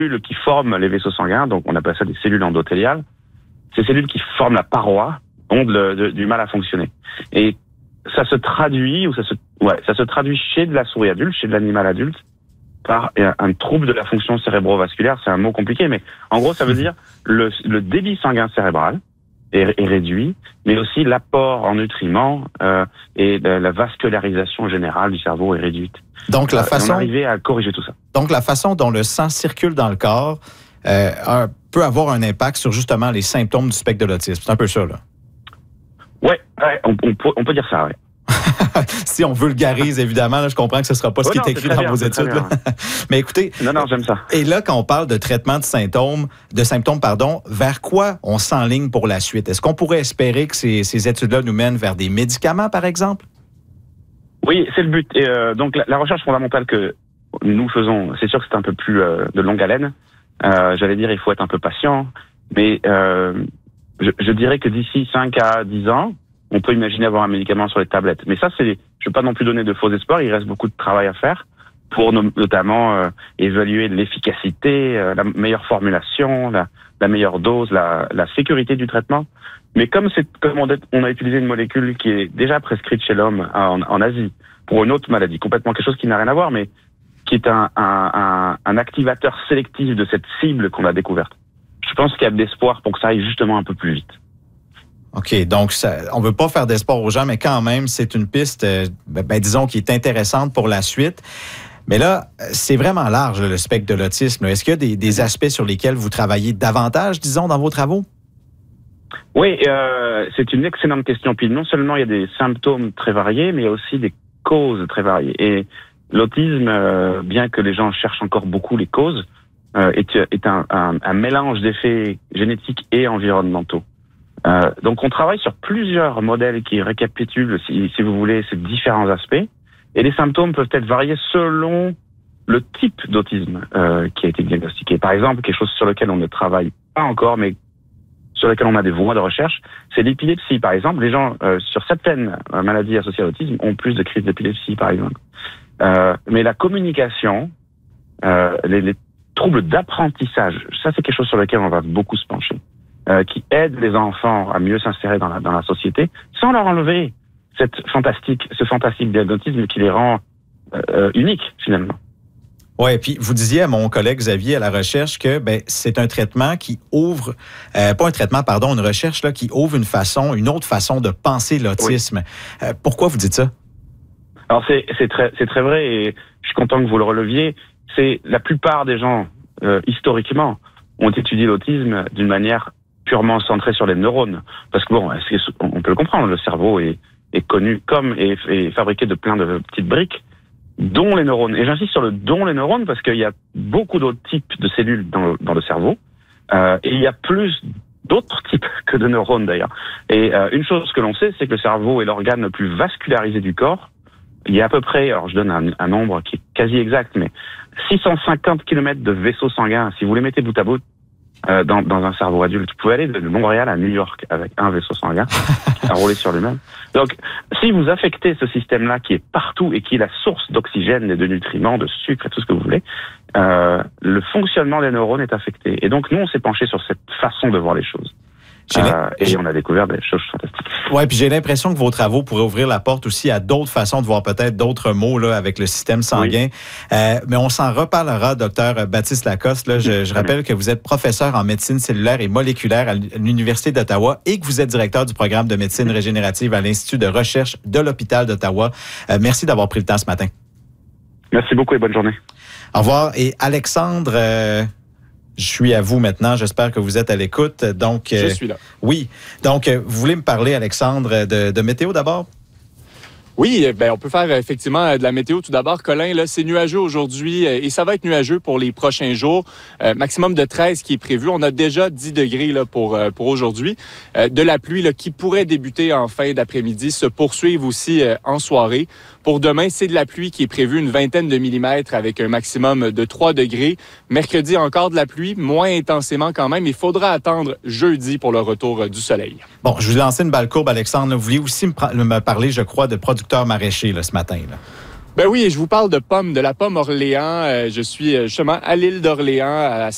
cellules qui forment les vaisseaux sanguins, donc on appelle ça des cellules endothéliales. Ces cellules qui forment la paroi ont du mal à fonctionner. Et ça se traduit, ça se traduit chez de la souris adulte, chez de l'animal adulte, par un trouble de la fonction cérébrovasculaire. C'est un mot compliqué, mais en gros, ça veut dire le débit sanguin cérébral est réduit, mais aussi l'apport en nutriments et la vascularisation générale du cerveau est réduite. Donc, on arrivait à corriger tout ça. Donc, la façon dont le sang circule dans le corps peut avoir un impact sur justement les symptômes du spectre de l'autisme. C'est un peu ça, là. Ouais, on peut dire ça, ouais. Si on vulgarise, évidemment, là, je comprends que ce ne sera pas ce qui est écrit dans vos études. Là. Mais écoutez, non, j'aime ça. Et là, quand on parle de traitement de symptômes, vers quoi on s'enligne pour la suite? Est-ce qu'on pourrait espérer que ces études-là nous mènent vers des médicaments, par exemple? Oui, c'est le but. Et, donc, la recherche fondamentale que nous faisons, c'est sûr que c'est un peu plus de longue haleine. J'allais dire, il faut être un peu patient. Mais je dirais que d'ici 5 à 10 ans, on peut imaginer avoir un médicament sur les tablettes. Mais ça, je ne veux pas non plus donner de faux espoirs. Il reste beaucoup de travail à faire pour notamment évaluer l'efficacité, la meilleure formulation, la meilleure dose, la sécurité du traitement. Mais comme on a utilisé une molécule qui est déjà prescrite chez l'homme en Asie pour une autre maladie, complètement quelque chose qui n'a rien à voir, mais qui est un activateur sélectif de cette cible qu'on a découverte. Je pense qu'il y a de l'espoir pour que ça aille justement un peu plus vite. OK, donc on ne veut pas faire d'espoir aux gens, mais quand même, c'est une piste, disons, qui est intéressante pour la suite. Mais là, c'est vraiment large, le spectre de l'autisme. Est-ce qu'il y a des aspects sur lesquels vous travaillez davantage, disons, dans vos travaux? Oui, c'est une excellente question. Puis non seulement il y a des symptômes très variés, mais il y a aussi des causes très variées. Et l'autisme, bien que les gens cherchent encore beaucoup les causes, est un mélange d'effets génétiques et environnementaux. Donc on travaille sur plusieurs modèles qui récapitulent, si vous voulez, ces différents aspects. Et les symptômes peuvent être variés selon le type d'autisme qui a été diagnostiqué. Par exemple, quelque chose sur lequel on ne travaille pas encore, mais sur lequel on a des voies de recherche, c'est l'épilepsie. Par exemple, les gens sur certaines maladies associées à l'autisme ont plus de crises d'épilepsie, par exemple. Mais la communication, les troubles d'apprentissage, ça c'est quelque chose sur lequel on va beaucoup se pencher. Qui aide les enfants à mieux s'insérer dans la société, sans leur enlever ce fantastique diagnostic qui les rend uniques, finalement. Oui, puis vous disiez à mon collègue Xavier à la recherche que c'est un traitement qui ouvre, une recherche là, qui ouvre une autre façon de penser l'autisme. Oui. Pourquoi vous dites ça? Alors c'est très vrai et je suis content que vous le releviez. C'est la plupart des gens, historiquement, ont étudié l'autisme d'une manière purement centré sur les neurones. Parce que on peut le comprendre, le cerveau est connu comme est fabriqué de plein de petites briques, dont les neurones. Et j'insiste sur le dont les neurones parce qu'il y a beaucoup d'autres types de cellules dans le cerveau. Et il y a plus d'autres types que de neurones d'ailleurs. Et une chose que l'on sait, c'est que le cerveau est l'organe le plus vascularisé du corps. Il y a à peu près, alors je donne un nombre qui est quasi exact, mais 650 km de vaisseaux sanguins. Si vous les mettez bout à bout, dans un cerveau adulte. Vous pouvez aller de Montréal à New York avec un vaisseau sanguin à rouler sur lui-même. Donc, si vous affectez ce système-là qui est partout et qui est la source d'oxygène et de nutriments, de sucre et tout ce que vous voulez, le fonctionnement des neurones est affecté. Et donc, nous, on s'est penché sur cette façon de voir les choses. Et on a découvert des choses fantastiques. Oui, puis j'ai l'impression que vos travaux pourraient ouvrir la porte aussi à d'autres façons de voir peut-être d'autres mots là, avec le système sanguin. Oui. Mais on s'en reparlera, docteur Baptiste Lacoste. Là, je rappelle que vous êtes professeur en médecine cellulaire et moléculaire à l'Université d'Ottawa et que vous êtes directeur du programme de médecine régénérative à l'Institut de recherche de l'Hôpital d'Ottawa. Merci d'avoir pris le temps ce matin. Merci beaucoup et bonne journée. Au revoir. Et Alexandre... je suis à vous maintenant. J'espère que vous êtes à l'écoute. Donc, je suis là. Oui. Donc, vous voulez me parler, Alexandre, de météo d'abord? Oui, on peut faire effectivement de la météo. Tout d'abord, Colin, là, c'est nuageux aujourd'hui et ça va être nuageux pour les prochains jours. Maximum de 13 qui est prévu. On a déjà 10 degrés là, pour aujourd'hui. De la pluie là, qui pourrait débuter en fin d'après-midi, se poursuivre aussi en soirée. Pour demain, c'est de la pluie qui est prévue, une vingtaine de millimètres avec un maximum de 3 degrés. Mercredi, encore de la pluie, moins intensément quand même. Il faudra attendre jeudi pour le retour du soleil. Bon, je vous ai lancé une balle courbe, Alexandre. Vous vouliez aussi me parler, je crois, de producteurs maraîchers là, ce matin. Là. Ben oui, je vous parle de la pomme Orléans. Je suis justement à l'île d'Orléans, à